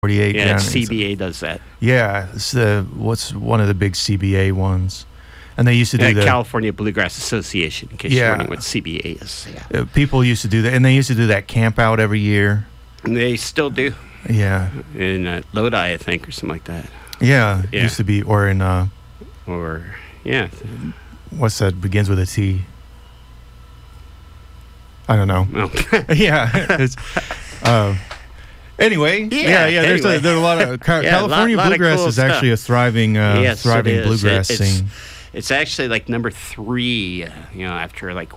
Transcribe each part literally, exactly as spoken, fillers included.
forty-eight. Yeah, down- C B A does that. Yeah, it's the what's one of the big C B A ones, and they used to do Yeah, the California Bluegrass Association, in case Yeah. you're wondering what C B A is. Yeah. uh, people used to do that, and they used to do that camp out every year. And they still do Yeah, in uh, Lodi, I think, or something like that. yeah, Yeah. used to be, or in uh, Or yeah, what's that begins with a T? I don't know. well, yeah. It's, uh, anyway, yeah, Yeah, yeah. There's anyway. a, there's a lot of Ca- Yeah, lot- California lot of bluegrass cool is actually a thriving, uh, Yes, it thriving is. bluegrass It- it's- scene. it's actually like number three. You know, after like,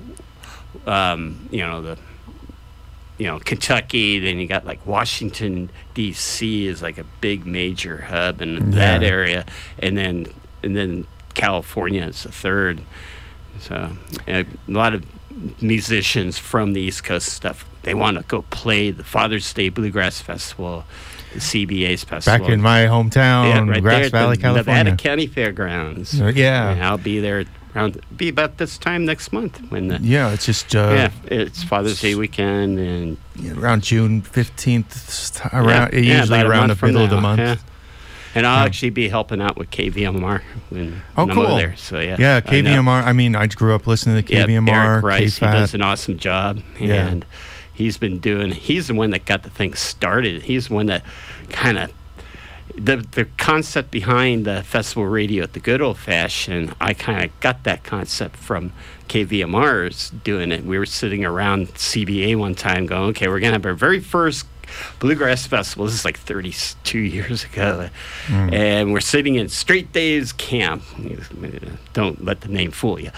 um, you know the. You know, Kentucky, then you got like Washington, D C is like a big major hub in that Yeah. area. And then and then California is the third. So uh, a lot of musicians from the East Coast stuff, they want to go play the Father's Day Bluegrass Festival, the C B A's festival. Back in my hometown, yeah, right Grass there at Valley, the California. Nevada County Fairgrounds. Uh, yeah. And I'll be there around, be about this time next month when the, Yeah, it's just uh, yeah, it's Father's Day weekend, and around June fifteenth, around yeah, usually yeah, about a around the month from middle of the now, month. yeah. And I'll Yeah. actually be helping out with K V M R when, Oh, when I'm cool. over there. So yeah, Yeah, I K V M R. I, mean, I grew up listening to Yeah, K V M R, Eric Rice, he K-Fat. does an awesome job, Yeah. and he's been doing. He's the one that got the thing started. He's the one that kind of the the concept behind the festival radio at the good old fashioned. I kind of got that concept from K V M R's doing it. We were sitting around C B A one time, going, "Okay, we're gonna have our very first bluegrass festival." This is like thirty-two years ago, Mm. and we're sitting in Straight Days Camp. Don't let the name fool you.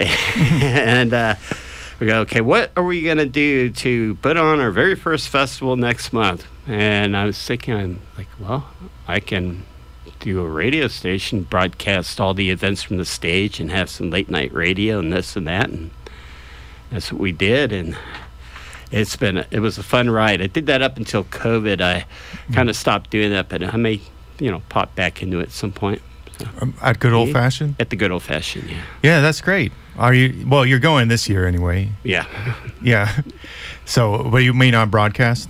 and uh, we go, "Okay, what are we gonna do to put on our very first festival next month?" And I was thinking, I'm like, well, I can do a radio station, broadcast all the events from the stage, and have some late night radio and this and that, and that's what we did. And it's been a, it was a fun ride. I did that up until COVID. I kind of stopped doing that, but I may, you know, pop back into it at some point. So, Um, at good old fashioned. at the good old fashioned, yeah, Yeah, that's great. Are you? Well, you're going this year anyway. yeah. Yeah. So, but you may not broadcast.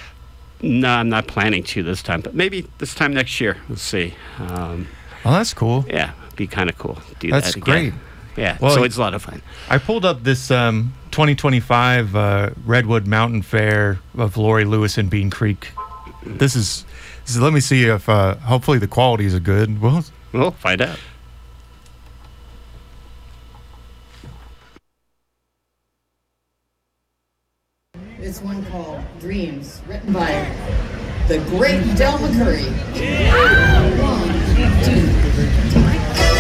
No, I'm not planning to this time, but maybe this time next year. We'll see. Um, Oh, that's cool. yeah, it'd be kind of cool. to Do That's that again. great. Yeah, Well, so it's a lot of fun. I pulled up this um, twenty twenty-five uh, Redwood Mountain Fair of Lori Lewis and Bean Creek. This is, this is let me see if uh, hopefully the quality is good. Well, We'll find out. It's one called Dreams, written by the great Del McCurry.